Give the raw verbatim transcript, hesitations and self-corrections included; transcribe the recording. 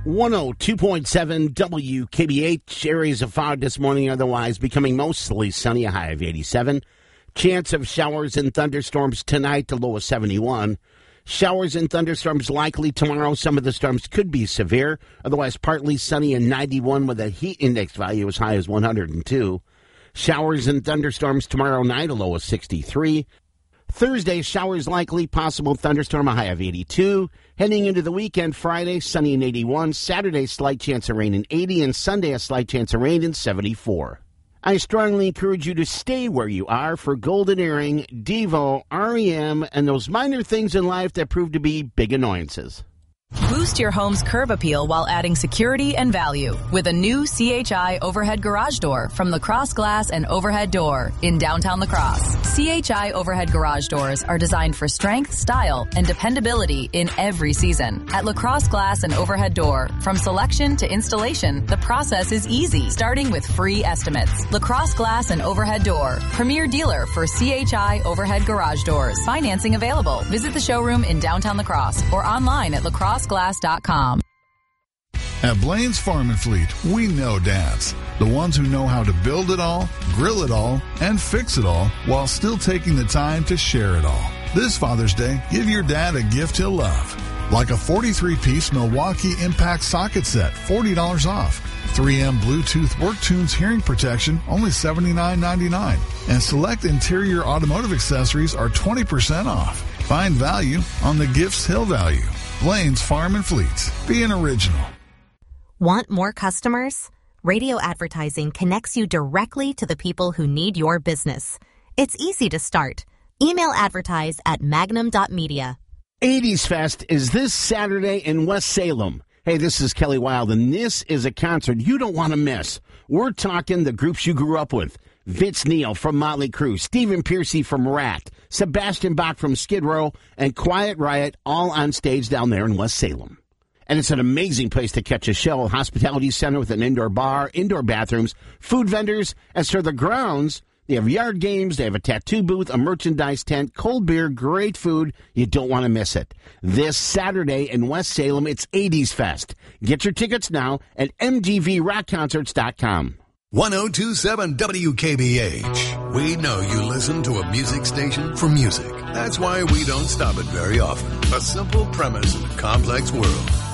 one oh two point seven W K B H. Areas of fog this morning, otherwise becoming mostly sunny, a high of eighty-seven. Chance of showers and thunderstorms tonight, the low of seventy-one. Showers and thunderstorms likely tomorrow. Some of the storms could be severe. Otherwise, partly sunny and ninety-one with a heat index value as high as one hundred two. Showers and thunderstorms tomorrow night, a low of sixty-three. Thursday, showers likely, possible thunderstorm, a high of eighty-two. Heading into the weekend, Friday, sunny and eighty-one. Saturday, slight chance of rain in eighty. And Sunday, a slight chance of rain in seventy-four. I strongly encourage you to stay where you are for Golden Earring, Devo, R E M, and those minor things in life that prove to be big annoyances. Boost your home's curb appeal while adding security and value with a new C H I overhead garage door from LaCrosse Glass and Overhead Door in downtown LaCrosse. C H I overhead garage doors are designed for strength, style, and dependability in every season. At LaCrosse Glass and Overhead Door, from selection to installation, the process is easy, starting with free estimates. LaCrosse Glass and Overhead Door, premier dealer for C H I overhead garage doors. Financing available. Visit the showroom in downtown LaCrosse or online at lacrosse glass dot com. At Blaine's Farm and Fleet, we know dads. The ones who know how to build it all, grill it all, and fix it all while still taking the time to share it all. This Father's Day, give your dad a gift he'll love. Like a forty-three piece Milwaukee Impact socket set, forty dollars off. three M Bluetooth WorkTunes hearing protection, only seventy-nine ninety-nine. And select interior automotive accessories are twenty percent off. Find value on the gifts he'll value. Blaine's Farm and Fleet. Be an original. Want more customers? Radio advertising connects you directly to the people who need your business. It's easy to start. Email advertise at magnum dot media. eighties Fest is this Saturday in West Salem. Hey, this is Kelly Wilde, and this is a concert you don't want to miss. We're talking the groups you grew up with. Vince Neil from Motley Crue, Stephen Pearcy from Rat, Sebastian Bach from Skid Row, and Quiet Riot, all on stage down there in West Salem. And it's an amazing place to catch a show. A hospitality center with an indoor bar, indoor bathrooms, food vendors. As for the grounds, they have yard games, they have a tattoo booth, a merchandise tent, cold beer, great food. You don't want to miss it. This Saturday in West Salem, it's eighties Fest. Get your tickets now at m g v rock concerts dot com. one oh two point seven W K B H. We know you listen to a music station for music. That's why we don't stop it very often. A simple premise in a complex world.